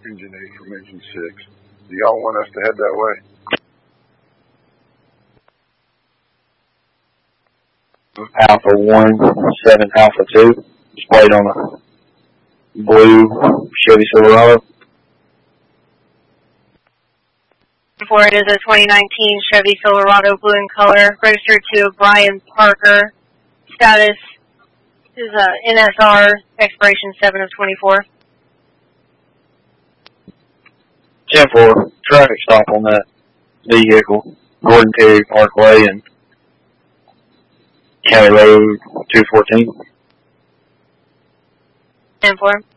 Engine 8 from Engine 6. Do y'all want us to head that way? Alpha 1, 7 Alpha 2, displayed on a blue Chevy Silverado. For it is a 2019 Chevy Silverado, blue in color, registered to Brian Parker. Status is a NSR, expiration 7 of 24. 10-4, traffic stop on that vehicle, Gordon Terry Parkway and County Road 214. 10-4.